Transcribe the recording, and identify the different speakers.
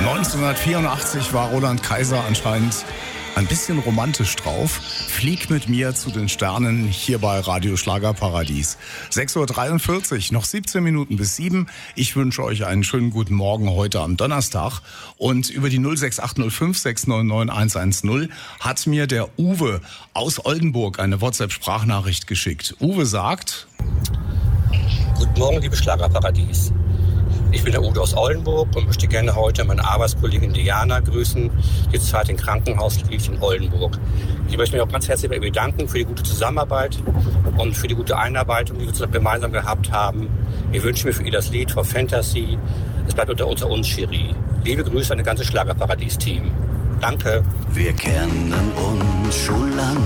Speaker 1: 1984 war Roland Kaiser anscheinend ein bisschen romantisch drauf. Flieg mit mir zu den Sternen hier bei Radio Schlagerparadies. 6.43 Uhr, noch 17 Minuten bis 7. Ich wünsche euch einen schönen guten Morgen heute am Donnerstag. Und über die 06805 699 110 hat mir der Uwe aus Oldenburg eine WhatsApp-Sprachnachricht geschickt. Uwe sagt:
Speaker 2: Guten Morgen, liebe Schlagerparadies. Ich bin der Uwe aus Oldenburg und möchte gerne heute meine Arbeitskollegin Diana grüßen, die zurzeit im Krankenhaus liegt in Oldenburg. Ich möchte mich auch ganz herzlich bei ihr bedanken für die gute Zusammenarbeit und für die gute Einarbeitung, die wir gemeinsam gehabt haben. Ich wünsche mir für ihr das Lied For Fantasy. Es bleibt unter uns, Cherie. Liebe Grüße an das ganze Schlagerparadies-Team. Danke.
Speaker 3: Wir kennen uns schon lang.